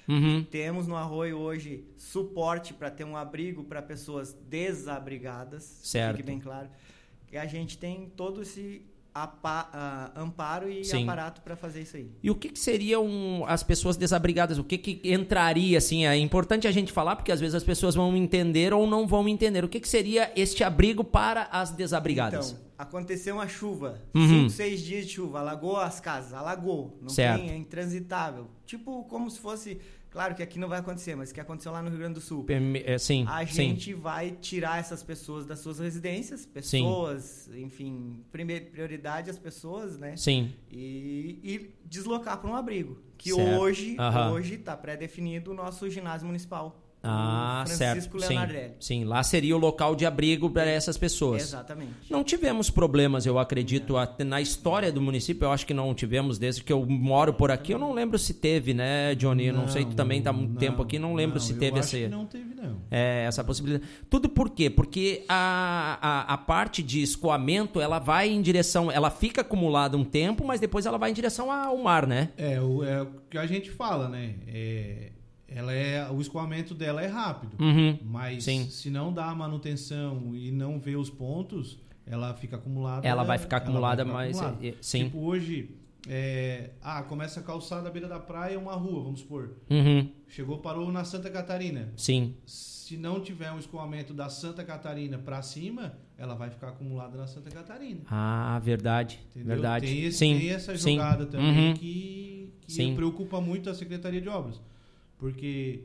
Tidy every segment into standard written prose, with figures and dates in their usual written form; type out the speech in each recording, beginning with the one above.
Temos no Arroio hoje suporte para ter um abrigo para pessoas desabrigadas, certo. Fique bem claro. E a gente tem todo esse amparo e Sim. aparato para fazer isso aí. E o que seriam as pessoas desabrigadas? O que entraria, assim? É importante a gente falar, porque às vezes as pessoas vão entender ou não vão entender. O que seria este abrigo para as desabrigadas? Então, aconteceu uma chuva, 5, 6 dias de chuva, alagou as casas, alagou, não certo. tem, é intransitável. Tipo, como se fosse... Claro que aqui não vai acontecer, mas que aconteceu lá no Rio Grande do Sul. Sim, a gente vai tirar essas pessoas das suas residências, pessoas, enfim, prioridade às pessoas, né? Sim. E deslocar para um abrigo, que certo. hoje está pré-definido o nosso ginásio municipal. Francisco certo. Leonardelli. Sim, lá seria o local de abrigo para essas pessoas. Exatamente. Não tivemos problemas, eu acredito, na história do município, eu acho que não tivemos, desde que eu moro por aqui, eu não lembro se teve, né, Johnny? Eu não sei, tu também tá há muito tempo aqui, não lembro se teve essa... que não teve, não. Essa possibilidade. Tudo por quê? Porque a parte de escoamento, ela vai em direção, ela fica acumulada um tempo, mas depois ela vai em direção ao mar, né? É o que a gente fala, né? O escoamento dela é rápido, mas se não dá a manutenção e não vê os pontos, ela fica acumulada. Ela vai ficar acumulada, mas... Sim. Tipo, hoje, começa a calçar da beira da praia uma rua, vamos supor. Parou na Santa Catarina. Sim. Se não tiver um escoamento da Santa Catarina para cima, ela vai ficar acumulada na Santa Catarina. Verdade. Entendeu? Verdade. Tem essa jogada também que preocupa muito a Secretaria de Obras. Porque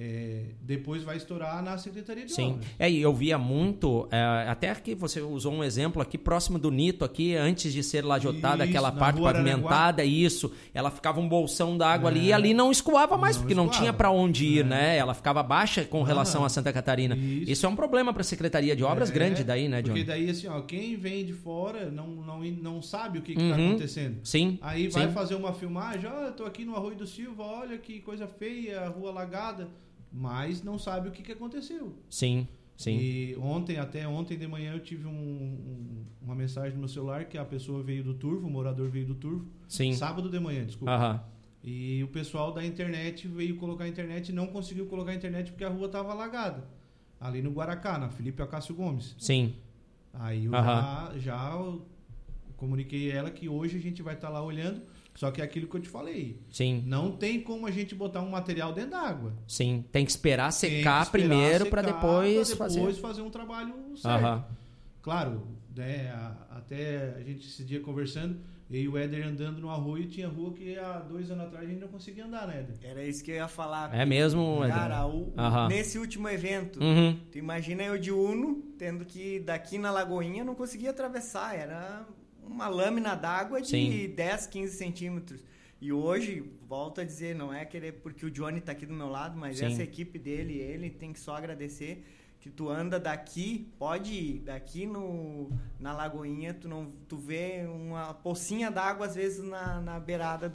depois vai estourar na Secretaria de Obras. E eu via muito, até que você usou um exemplo aqui, próximo do Nito, aqui, antes de ser lajotada, aquela parte pavimentada, ela ficava um bolsão d'água ali, e ali não escoava mais, porque não tinha para onde ir, né? Ela ficava baixa com relação a Santa Catarina. Isso é um problema para a Secretaria de Obras grande daí, né, Johnny? Porque daí, assim, quem vem de fora não sabe o que está acontecendo. Sim. Aí vai fazer uma filmagem, eu tô aqui no Arroio do Silva, olha que coisa feia, a rua alagada. Mas não sabe o que aconteceu. Sim. E ontem de manhã eu tive uma mensagem no meu celular que a pessoa veio do Turvo, o morador veio do Turvo. Sim. Sábado de manhã, desculpa. E o pessoal da internet veio colocar a internet e não conseguiu colocar a internet porque a rua estava alagada. Ali no Guaracá, na Felipe Acácio Gomes. Sim. Aí eu já comuniquei a ela que hoje a gente vai estar lá olhando. Só que é aquilo que eu te falei. Sim. Não tem como a gente botar um material dentro d'água. Sim. Tem que esperar secar primeiro para depois fazer um trabalho certo. Claro, né, até a gente esse dia conversando, eu e o Éder andando no Arroio, tinha rua que há 2 anos atrás a gente não conseguia andar, né, Éder? Era isso que eu ia falar. É mesmo, Éder? Cara, nesse último evento, tu imagina eu de Uno, tendo que daqui na Lagoinha não conseguia atravessar, era... uma lâmina d'água de 10, 15 centímetros. E hoje, volto a dizer, não é querer porque o Johnny tá aqui do meu lado, mas essa equipe dele, ele tem que só agradecer que tu anda daqui, pode ir, daqui na Lagoinha, tu vê uma pocinha d'água às vezes na beirada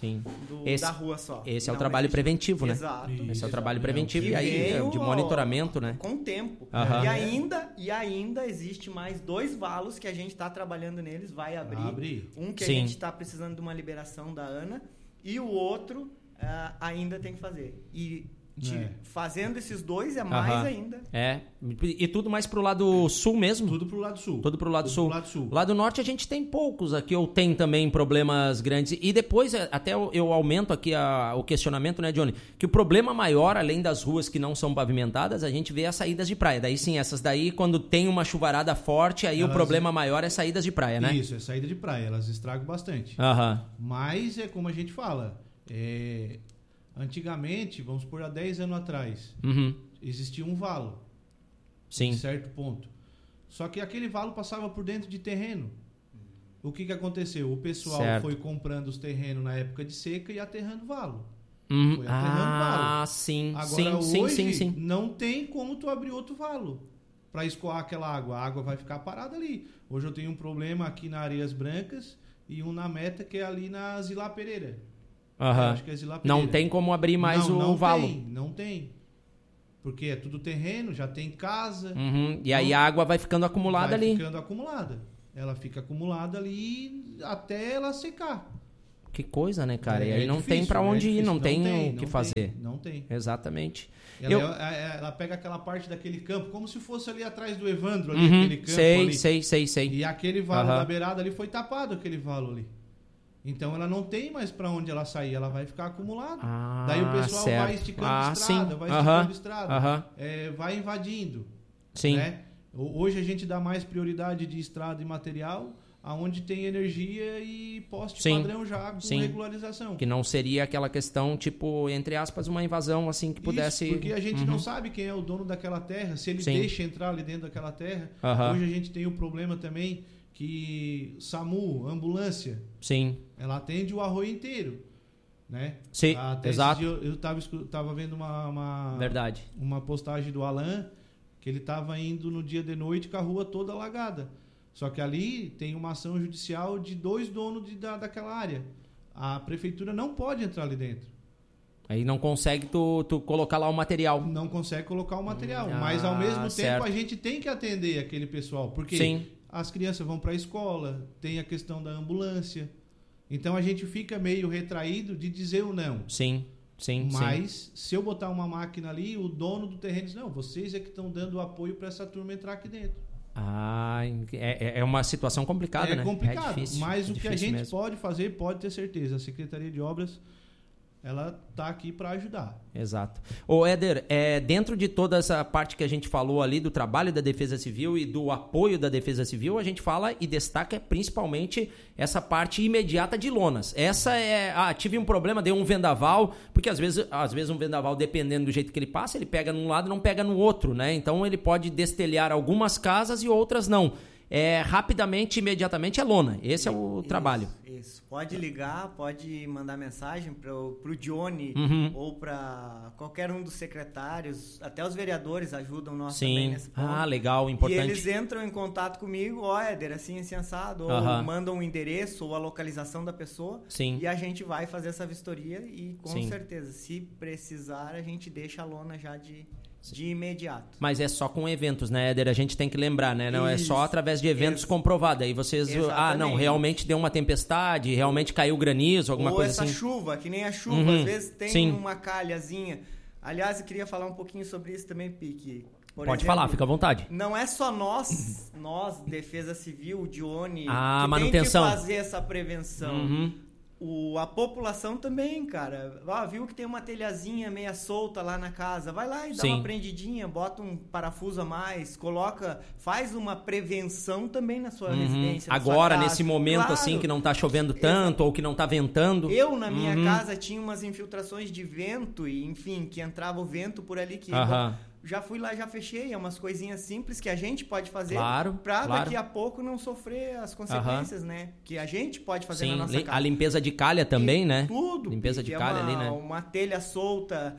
da rua só. Esse é o trabalho preventivo, né? Exato. Esse é o trabalho preventivo e aí de monitoramento, né? Com o tempo. E ainda existe mais 2 valos que a gente está trabalhando neles, vai abrir. Um que a gente está precisando de uma liberação da ANA e o outro ainda tem que fazer. Fazendo esses 2 é mais ainda. E tudo mais pro lado sul mesmo? Tudo pro lado sul. Tudo pro lado sul. Lado norte a gente tem poucos aqui, ou tem também problemas grandes. E depois, até eu aumento aqui o questionamento, né, Johnny? Que o problema maior, além das ruas que não são pavimentadas, a gente vê as saídas de praia. Daí sim, essas daí, quando tem uma chuvarada forte, aí o problema maior é saídas de praia, né? Isso, é saída de praia. Elas estragam bastante. Mas é como a gente fala, antigamente, vamos supor, há 10 anos atrás, existia um valo. Em certo ponto. Só que aquele valo passava por dentro de terreno. O que aconteceu? O pessoal foi comprando os terrenos na época de seca e aterrando o valo. Foi aterrando o valo. Agora, hoje, não tem como tu abrir outro valo para escoar aquela água. A água vai ficar parada ali. Hoje eu tenho um problema aqui na Areias Brancas e um na Meta, que é ali na Zilá Pereira. Acho que é Zilá Pereira. Não tem como abrir mais o valo. Não tem. Porque é tudo terreno, já tem casa. E aí a água vai ficando acumulada ali. Ela fica acumulada ali até ela secar. Que coisa, né, cara? E aí não tem para onde ir, não tem o que fazer. Não tem. Exatamente. Ela pega aquela parte daquele campo, como se fosse ali atrás do Evandro, ali, aquele campo ali. Sei. E aquele valo da beirada ali foi tapado, aquele valo ali. Então ela não tem mais para onde ela sair, ela vai ficar acumulada. Daí o pessoal vai esticando estrada, vai invadindo. Sim. Né? Hoje a gente dá mais prioridade de estrada e material aonde tem energia e poste padrão já com regularização. Que não seria aquela questão, tipo, entre aspas, uma invasão assim que pudesse... Isso, porque a gente não sabe quem é o dono daquela terra, se ele deixa entrar ali dentro daquela terra. Hoje a gente tem o problema também que SAMU, ambulância, ela atende o Arroio inteiro. Né? Sim, exato. Eu tava vendo uma postagem do Alan que ele estava indo no dia de noite com a rua toda alagada. Só que ali tem uma ação judicial de 2 donos daquela área. A prefeitura não pode entrar ali dentro. Aí não consegue tu colocar lá o material. Não consegue colocar o material. Mas ao mesmo tempo a gente tem que atender aquele pessoal. Porque as crianças vão para a escola, tem a questão da ambulância. Então a gente fica meio retraído de dizer o não. Mas se eu botar uma máquina ali, o dono do terreno diz, não, vocês é que estão dando apoio para essa turma entrar aqui dentro. É uma situação complicada, né? É complicado, difícil, mas o que a gente mesmo. pode fazer, pode ter certeza. A Secretaria de Obras, ela está aqui para ajudar. Exato. Ô Éder, dentro de toda essa parte que a gente falou ali do trabalho da Defesa Civil e do apoio da Defesa Civil, a gente fala e destaca principalmente essa parte imediata de lonas. Essa tive um problema, deu um vendaval, porque às vezes um vendaval, dependendo do jeito que ele passa, ele pega num lado e não pega no outro, né? Então ele pode destelhar algumas casas e outras não. Rapidamente, imediatamente é lona. Esse é o trabalho. Isso. Pode ligar, pode mandar mensagem pro Johnny ou para qualquer um dos secretários. Até os vereadores ajudam nós também nesse ponto. Legal, importante. E eles entram em contato comigo, Éder, assim sensado, ou mandam um endereço ou a localização da pessoa. E a gente vai fazer essa vistoria e com certeza, se precisar, a gente deixa a lona já de imediato. Mas é só com eventos, né, Éder? A gente tem que lembrar, né? Não é só através de eventos comprovado. Aí vocês... realmente deu uma tempestade, realmente caiu granizo, alguma coisa assim. Ou essa chuva, que nem a chuva. Às vezes tem uma calhazinha. Aliás, eu queria falar um pouquinho sobre isso também, Pique. Pode falar, fica à vontade. Não é só nós, Defesa Civil, Dione, que manutenção. tem que fazer essa prevenção. A população também, cara. Viu que tem uma telhazinha meia solta lá na casa. Vai lá e dá uma prendidinha, bota um parafuso a mais, faz uma prevenção também na sua residência. Agora, nesse momento assim, que não tá chovendo tanto ou que não tá ventando. Eu, na minha casa, tinha umas infiltrações de vento e, enfim, que entrava o vento por ali que... Já fui lá, já fechei. É umas coisinhas simples que a gente pode fazer para daqui a pouco não sofrer as consequências, né? Que a gente pode fazer na nossa casa. A limpeza de calha também, né? Tudo. Limpeza de calha ali, né? Uma telha solta,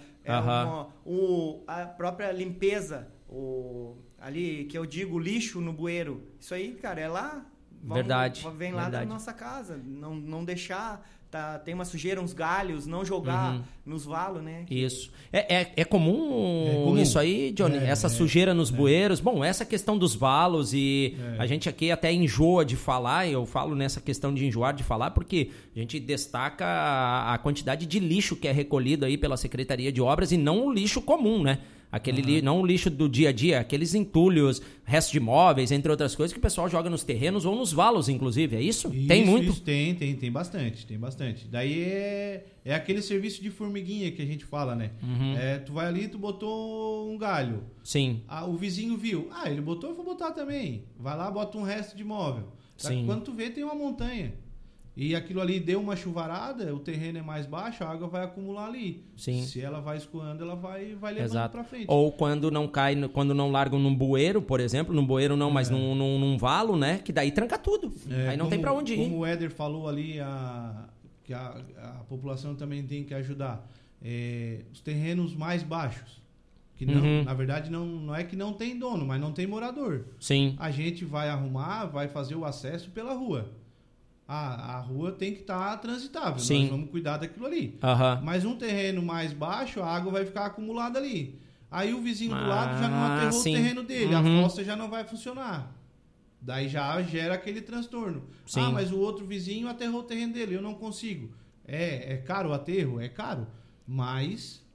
a própria limpeza, ali que eu digo lixo no bueiro. Isso aí, cara, é lá. Vem lá da nossa casa. Não deixar... tem uma sujeira, uns galhos, não jogar nos valos, né? Isso. É comum isso aí, Johnny? Essa sujeira nos bueiros. Bom, essa questão dos valos e a gente aqui até enjoa de falar, eu falo nessa questão de enjoar de falar, porque a gente destaca a quantidade de lixo que é recolhido aí pela Secretaria de Obras e não o lixo comum, né? Não o lixo do dia a dia, aqueles entulhos, restos de móveis, entre outras coisas, que o pessoal joga nos terrenos ou nos valos, inclusive. É isso? Tem muito? Isso, tem bastante. Daí é aquele serviço de formiguinha que a gente fala, né? Tu vai ali, tu botou um galho. Sim. O vizinho viu. Ele botou, eu vou botar também. Vai lá, bota um resto de móvel. Quando tu vê, tem uma montanha. E aquilo ali deu uma chuvarada, o terreno é mais baixo, a água vai acumular ali. Sim. Se ela vai escoando, ela vai levando para frente. Ou quando não quando não largam num bueiro, por exemplo, num bueiro não, mas num valo, né? Que daí tranca tudo. Aí não tem para onde ir. Como o Éder falou ali, que a população também tem que ajudar. Os terrenos mais baixos. Que não, na verdade não é que não tem dono, mas não tem morador. Sim. A gente vai arrumar, vai fazer o acesso pela rua. A rua tem que estar transitável. Sim. Nós vamos cuidar daquilo ali. Mas um terreno mais baixo, a água vai ficar acumulada ali. Aí o vizinho do lado já não aterrou o terreno dele. A fossa já não vai funcionar. Daí já gera aquele transtorno. Mas o outro vizinho aterrou o terreno dele. Eu não consigo. É caro o aterro? É caro. Mas